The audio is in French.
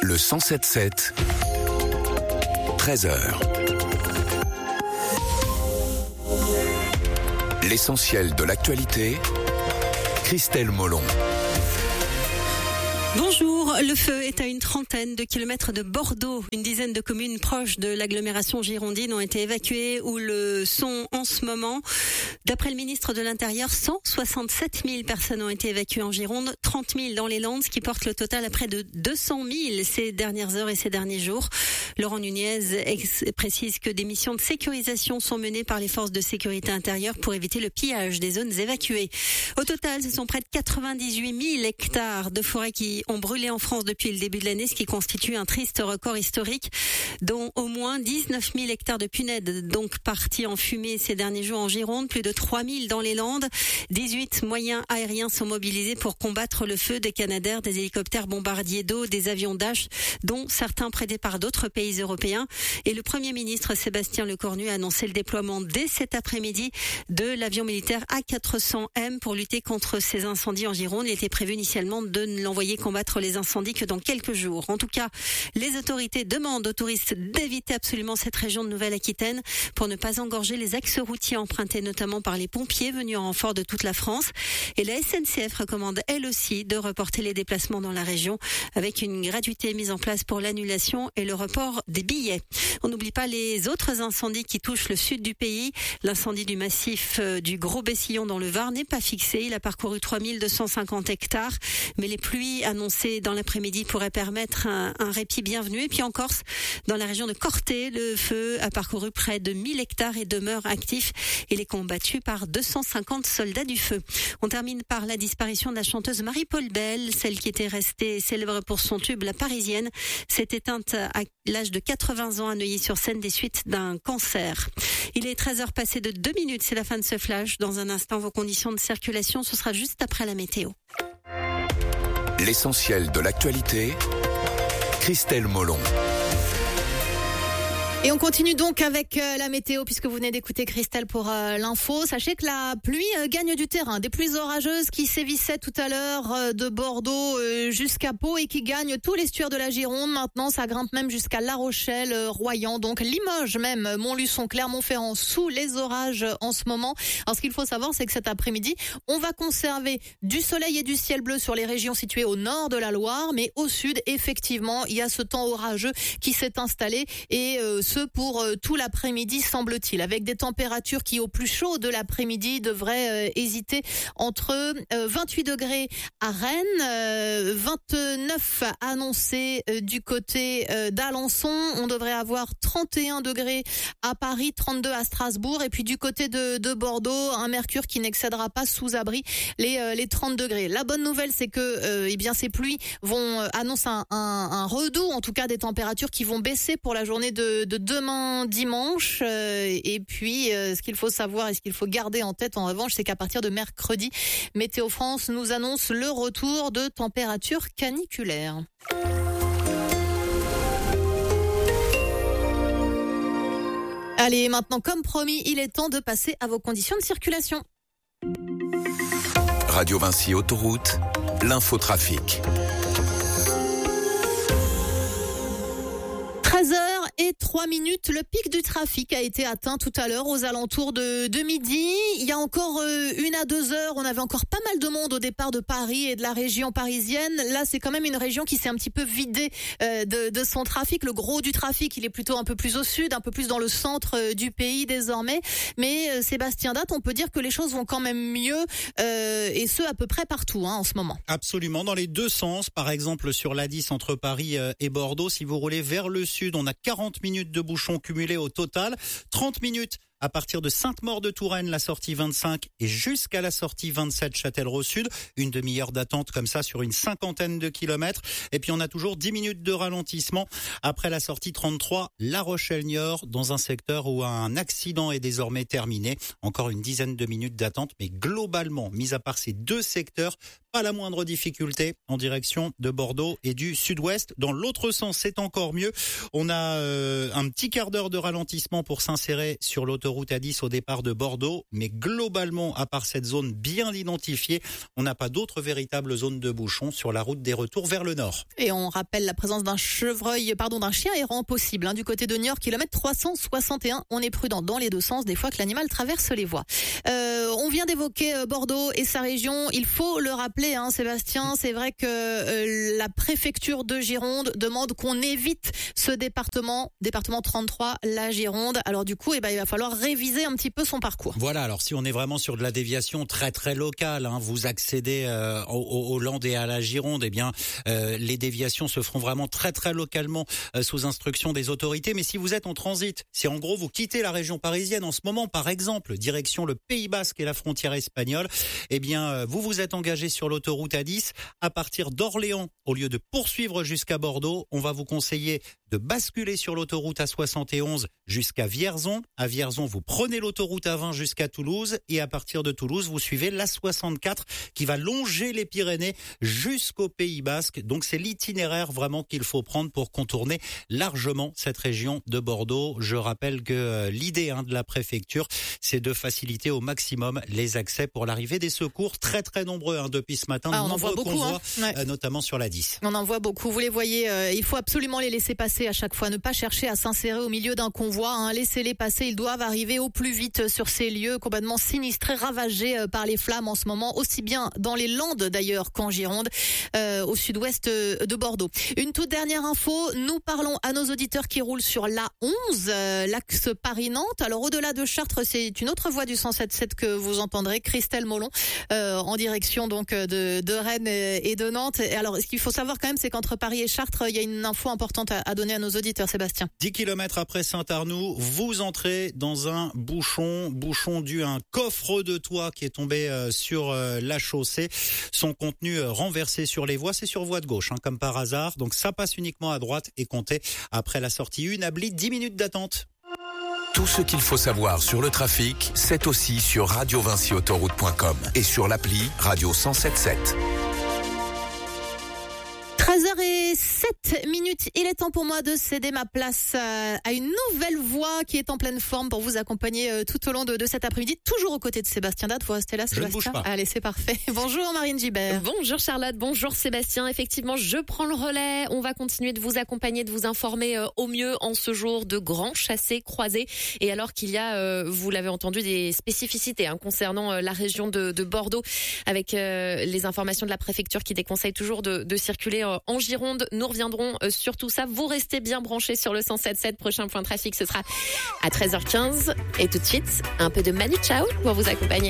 Le 107.7, 13h. L'essentiel de l'actualité, Christelle Molon. Bonjour, le feu est à une trentaine de kilomètres de Bordeaux. Une dizaine de communes proches de l'agglomération girondine ont été évacuées ou le sont en ce moment. D'après le ministre de l'Intérieur, 167 000 personnes ont été évacuées en Gironde, 30 000 dans les Landes, ce qui porte le total à près de 200 000 ces dernières heures et ces derniers jours. Laurent Nunez précise que des missions de sécurisation sont menées par les forces de sécurité intérieure pour éviter le pillage des zones évacuées. Au total, ce sont près de 98 000 hectares de forêt qui ont brûlé en France depuis le début de l'année, ce qui constitue un triste record historique, dont au moins 19 000 hectares de punaises donc partis en fumée ces derniers jours en Gironde, plus de 3 000 dans les Landes. 18 moyens aériens sont mobilisés pour combattre le feu, des Canadair, des hélicoptères bombardiers d'eau, des avions Dash, dont certains prêtés par d'autres pays européens. Et le Premier ministre Sébastien Lecornu a annoncé le déploiement dès cet après-midi de l'avion militaire A400M pour lutter contre ces incendies en Gironde. Il était prévu initialement de l'envoyer combattre les incendies que dans quelques jours. En tout cas, les autorités demandent aux touristes d'éviter absolument cette région de Nouvelle-Aquitaine pour ne pas engorger les axes routiers empruntés notamment par les pompiers venus en renfort de toute la France. Et la SNCF recommande elle aussi de reporter les déplacements dans la région avec une gratuité mise en place pour l'annulation et le report des billets. On n'oublie pas les autres incendies qui touchent le sud du pays. L'incendie du massif du Gros-Bessillon dans le Var n'est pas fixé. Il a parcouru 3250 hectares, mais les pluies annoncées dans l'après-midi pourraient permettre un répit bienvenu. Et puis en Corse, dans la région de Corté, le feu a parcouru près de 1000 hectares et demeure actif. Il est combattu par 250 soldats du feu. On termine par la disparition de la chanteuse Marie-Paul Bell, celle qui était restée célèbre pour son tube La Parisienne, s'est éteinte à l'âge de 80 ans à Neuilly-sur-Seine des suites d'un cancer. Il est 13h passé de 2 minutes, c'est la fin de ce flash. Dans un instant, vos conditions de circulation, ce sera juste après la météo. L'essentiel de l'actualité, Christelle Molon. Et on continue donc avec la météo puisque vous venez d'écouter Christelle pour l'info. Sachez que la pluie gagne du terrain. Des pluies orageuses qui sévissaient tout à l'heure de Bordeaux jusqu'à Pau et qui gagnent tout l'estuaire de la Gironde. Maintenant, ça grimpe même jusqu'à La Rochelle, Royan, donc Limoges même, Montluçon, Clermont-Ferrand sous les orages en ce moment. Alors ce qu'il faut savoir, c'est que cet après-midi, on va conserver du soleil et du ciel bleu sur les régions situées au nord de la Loire, mais au sud, effectivement, il y a ce temps orageux qui s'est installé et ce pour tout l'après-midi semble-t-il, avec des températures qui au plus chaud de l'après-midi devraient hésiter entre 28 degrés à Rennes, 29 annoncés du côté d'Alençon, on devrait avoir 31 degrés à Paris, 32 à Strasbourg et puis du côté de Bordeaux, un mercure qui n'excédera pas sous abri les 30 degrés. La bonne nouvelle c'est que ces pluies vont annoncer un redout, en tout cas des températures qui vont baisser pour la journée de demain dimanche et puis ce qu'il faut savoir et ce qu'il faut garder en tête en revanche, c'est qu'à partir de mercredi, Météo France nous annonce le retour de températures caniculaires. Allez, maintenant comme promis, il est temps de passer à vos conditions de circulation. Radio Vinci Autoroute, l'infotrafic. 13h03, le pic du trafic a été atteint tout à l'heure aux alentours de midi. Il y a encore 1 à 2 heures, on avait encore pas mal de monde au départ de Paris et de la région parisienne. Là, c'est quand même une région qui s'est un petit peu vidée de son trafic. Le gros du trafic, il est plutôt un peu plus au sud, un peu plus dans le centre du pays désormais. Mais Sébastien Date, on peut dire que les choses vont quand même mieux et ce à peu près partout en ce moment. Absolument, dans les deux sens. Par exemple, sur l'A10 entre Paris et Bordeaux, si vous roulez vers le sud, on a 40 minutes de bouchons cumulés au total, 30 minutes à partir de Sainte-Maure-de-Touraine, la sortie 25 et jusqu'à la sortie 27 Châtellerault-Sud. Une demi-heure d'attente comme ça sur une cinquantaine de kilomètres. Et puis on a toujours 10 minutes de ralentissement après la sortie 33 La Rochelle-Niort dans un secteur où un accident est désormais terminé. Encore une dizaine de minutes d'attente, mais globalement, mis à part ces deux secteurs, pas la moindre difficulté en direction de Bordeaux et du sud-ouest. Dans l'autre sens, c'est encore mieux. On a un petit quart d'heure de ralentissement pour s'insérer sur l'autoroute l'autoroute A10 au départ de Bordeaux. Mais globalement, à part cette zone bien identifiée, on n'a pas d'autres véritables zones de bouchons sur la route des retours vers le nord. Et on rappelle la présence d'un chien errant possible du côté de Niort, kilomètre 361. On est prudent dans les deux sens, des fois que l'animal traverse les voies. On vient d'évoquer Bordeaux et sa région. Il faut le rappeler, Sébastien, c'est vrai que la préfecture de Gironde demande qu'on évite ce département 33, la Gironde. Alors du coup, il va falloir réviser un petit peu son parcours. Voilà, alors si on est vraiment sur de la déviation très très locale, vous accédez au Landes et à la Gironde, les déviations se feront vraiment très très localement sous instruction des autorités. Mais si vous êtes en transit, si en gros vous quittez la région parisienne en ce moment, par exemple, direction le Pays Basque et la frontière espagnole, vous vous êtes engagé sur l'autoroute A10 à partir d'Orléans. Au lieu de poursuivre jusqu'à Bordeaux, on va vous conseiller de basculer sur l'autoroute A71 jusqu'à Vierzon. À Vierzon, vous prenez l'autoroute A20 jusqu'à Toulouse et à partir de Toulouse, vous suivez l'A64 qui va longer les Pyrénées jusqu'au Pays Basque. Donc c'est l'itinéraire vraiment qu'il faut prendre pour contourner largement cette région de Bordeaux. Je rappelle que l'idée de la préfecture, c'est de faciliter au maximum les accès pour l'arrivée des secours. Très très nombreux depuis ce matin. On en voit beaucoup, notamment sur la 10. On en voit beaucoup, vous les voyez, il faut absolument les laisser passer à chaque fois, ne pas chercher à s'insérer au milieu d'un convoi, laissez-les passer, ils doivent arriver au plus vite sur ces lieux complètement sinistrés, ravagés par les flammes en ce moment, aussi bien dans les Landes d'ailleurs qu'en Gironde, au sud-ouest de Bordeaux. Une toute dernière info, nous parlons à nos auditeurs qui roulent sur l'A11, l'axe Paris-Nantes. Alors au-delà de Chartres, c'est une autre voie du 107.7 que vous entendrez, Christelle Molon, en direction donc de Rennes et de Nantes. Et alors ce qu'il faut savoir quand même, c'est qu'entre Paris et Chartres, il y a une info importante à donner à nos auditeurs, Sébastien. 10 km après Saint-Arnoux, vous entrez dans un bouchon dû à un coffre de toit qui est tombé sur la chaussée. Son contenu renversé sur les voies, c'est sur voie de gauche, comme par hasard. Donc ça passe uniquement à droite et comptez après la sortie 1 Abli, 10 minutes d'attente. Tout ce qu'il faut savoir sur le trafic, c'est aussi sur radiovinciautoroute.com et sur l'appli Radio 107.7. 13h07, il est temps pour moi de céder ma place à une nouvelle voix qui est en pleine forme pour vous accompagner tout au long de cet après-midi, toujours aux côtés de Sébastien Date. Vous restez là, Sébastien? Je ne bouge pas. Allez, c'est parfait. Bonjour Marine Gibert. Bonjour Charlotte, bonjour Sébastien. Effectivement, je prends le relais. On va continuer de vous accompagner, de vous informer au mieux en ce jour de grands chassés croisés. Et alors qu'il y a, vous l'avez entendu, des spécificités concernant la région de Bordeaux, avec les informations de la préfecture qui déconseille toujours de circuler en Gironde. Nous reviendrons sur tout ça. Vous restez bien branchés sur le 107.7. Prochain point trafic, ce sera à 13h15. Et tout de suite, un peu de Manu Chao pour vous accompagner.